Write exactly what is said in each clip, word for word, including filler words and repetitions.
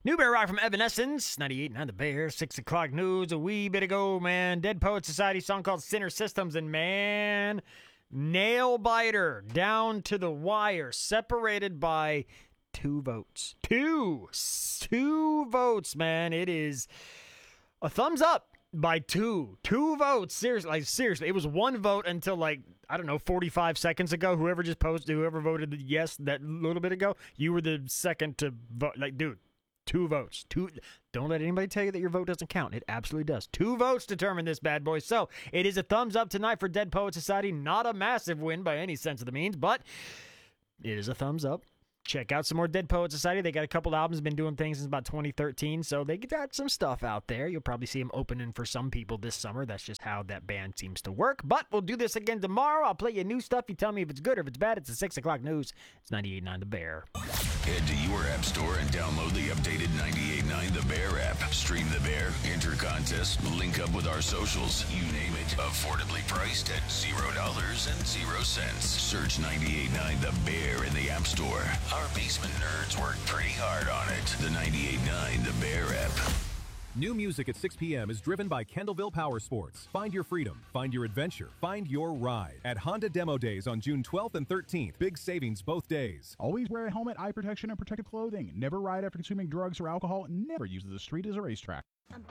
New Bear Rock from Evanescence, ninety-eight point nine The Bear, six o'clock news, a wee bit ago, man. Dead Poet Society song called Sinner Systems, and man, nail biter, down to the wire, separated by two votes. Two! Two votes, man. It is a thumbs up by two. Two votes. Seriously, like, seriously. It was one vote until, like, I don't know, forty-five seconds ago. Whoever just posted, whoever voted yes that little bit ago, you were the second to vote. Like, dude. Two votes. Two. Don't let anybody tell you that your vote doesn't count. It absolutely does. Two votes determine this bad boy. So it is a thumbs up tonight for Dead Poet Society. Not a massive win by any sense of the means, but it is a thumbs up. Check out some more Dead Poet Society. They got a couple albums, been doing things since about twenty thirteen, so they got some stuff out there. You'll probably see them opening for some people this summer. That's just how that band seems to work. But we'll do this again tomorrow. I'll play you new stuff. You tell me if it's good or if it's bad. It's the six o'clock news. It's ninety-eight point nine The Bear. Head to your app store and download the updated ninety-eight point nine The Bear app. Stream The Bear, enter contests, link up with our socials. You name it. Affordably priced at zero dollars and zero cents. Search ninety-eight point nine The Bear in the App Store. Our basement nerds work pretty hard on it. The ninety-eight point nine The Bear app. New music at six p.m. is driven by Kendallville Power Sports. Find your freedom, find your adventure, find your ride. At Honda Demo Days on June twelfth and thirteenth. Big savings both days. Always wear a helmet, eye protection, and protective clothing. Never ride after consuming drugs or alcohol. Never use the street as a racetrack.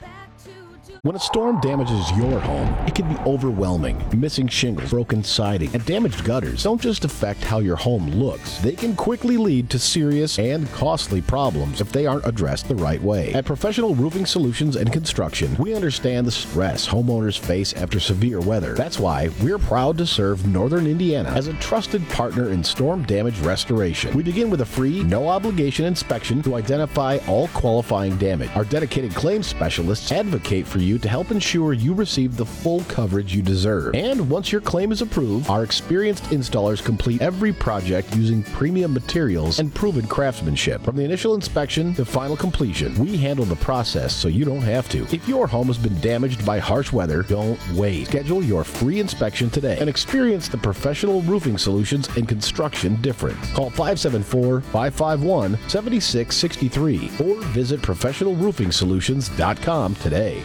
When a storm damages your home, it can be overwhelming. Missing shingles, broken siding, and damaged gutters don't just affect how your home looks. They can quickly lead to serious and costly problems if they aren't addressed the right way. At Professional Roofing Solutions and Construction, we understand the stress homeowners face after severe weather. That's why we're proud to serve Northern Indiana as a trusted partner in storm damage restoration. We begin with a free, no-obligation inspection to identify all qualifying damage. Our dedicated claims specialists Specialists advocate for you to help ensure you receive the full coverage you deserve. And once your claim is approved, our experienced installers complete every project using premium materials and proven craftsmanship. From the initial inspection to final completion, we handle the process so you don't have to. If your home has been damaged by harsh weather, don't wait. Schedule your free inspection today and experience the Professional Roofing Solutions and Construction difference. Call five seven four, five five one, seven six six three or visit professional roofing solutions dot com today.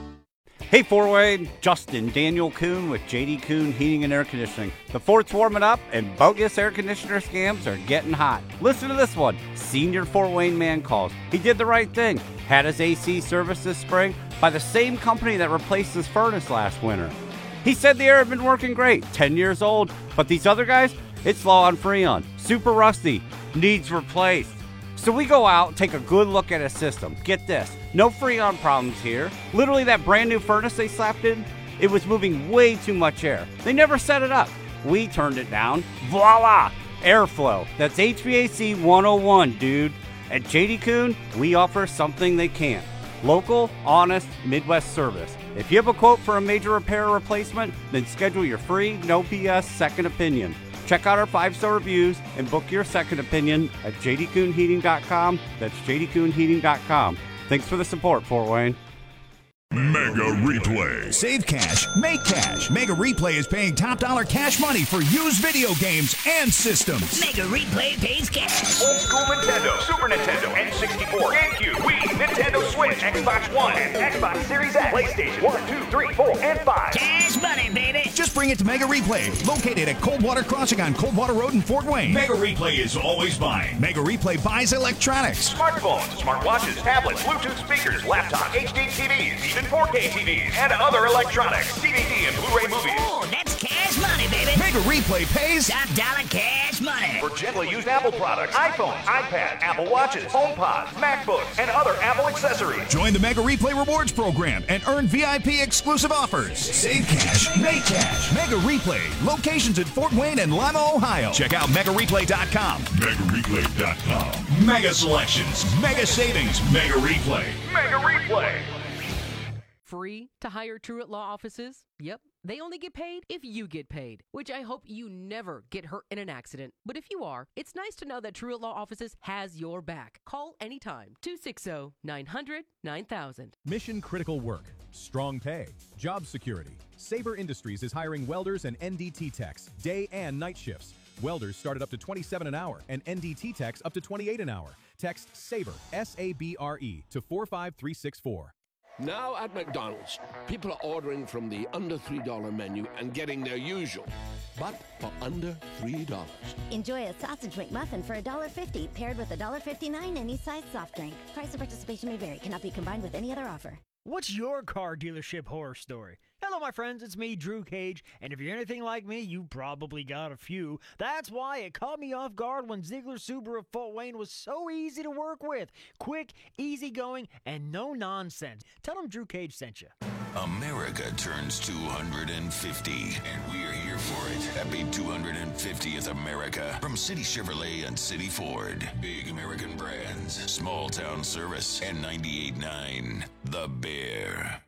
Hey, Four-Way, Justin Daniel Kuhn with J D Kuhn Heating and Air Conditioning. The fort's warming up and bogus air conditioner scams are getting hot. Listen to this one. Senior Fort Wayne man calls. He did the right thing. Had his A C serviced this spring by the same company that replaced his furnace last winter. He said the air had been working great, ten years old, but these other guys, it's low on Freon, super rusty, needs replaced. So we go out, take a good look at his system. Get this, no Freon problems here. Literally that brand new furnace they slapped in, it was moving way too much air. They never set it up. We turned it down. Voila! Airflow. That's H V A C one oh one, dude. At J D Kuhn, we offer something they can't. Local, honest, Midwest service. If you have a quote for a major repair or replacement, then schedule your free, no B S second opinion. Check out our five-star reviews and book your second opinion at j d kuhn heating dot com. That's j d kuhn heating dot com. Thanks for the support, Fort Wayne. Mega Replay. Save cash, make cash. Mega Replay is paying top dollar cash money for used video games and systems. Mega Replay pays cash. Old school Nintendo, Super Nintendo, N sixty-four, GameCube, Wii, Nintendo Switch, Xbox One, and Xbox Series X, PlayStation one, two, three, four, and five. Cash money, baby. Just bring it to Mega Replay, located at Coldwater Crossing on Coldwater Road in Fort Wayne. Mega Replay is always buying. Mega Replay buys electronics. Smartphones, smartwatches, tablets, Bluetooth speakers, laptops, H D T Vs, even four K T Vs, and other electronics, D V D and Blu-ray movies. Oh, that's cash money, baby. Mega Replay pays top dollar cash money. For gently used Apple products, iPhones, iPads, Apple Watches, HomePods, MacBooks, and other Apple accessories. Join the Mega Replay Rewards program and earn V I P exclusive offers. Save cash, make cash. Mega Replay, locations in Fort Wayne and Lima, Ohio. Check out mega replay dot com. mega replay dot com. Mega selections, mega savings, Mega Replay. Mega Replay. Free to hire Truett Law offices? Yep. They only get paid if you get paid, which I hope you never get hurt in an accident. But if you are, it's nice to know that Truett Law offices has your back. Call anytime. two six zero, nine hundred, nine thousand. Mission critical work, strong pay, job security. Sabre Industries is hiring welders and N D T techs, day and night shifts. Welders start at up to twenty-seven an hour, and N D T techs up to twenty-eight an hour. Text SABRE, S A B R E, to four five three six four. Now at McDonald's, people are ordering from the under three dollar menu and getting their usual, but for under three dollars. Enjoy a sausage McMuffin for one dollar fifty, paired with one dollar fifty-nine any size soft drink. Price and participation may vary. Cannot be combined with any other offer. What's your car dealership horror story? Hello, my friends, it's me, Drew Cage, and if you're anything like me, you probably got a few. That's why it caught me off guard when Ziegler Subaru of Fort Wayne was so easy to work with. Quick, easygoing, and no nonsense. Tell them Drew Cage sent you. America turns two hundred fifty, and we're here for it. Happy two hundred fiftieth America from City Chevrolet and City Ford. Big American brands, small town service, and ninety-eight point nine The Bear.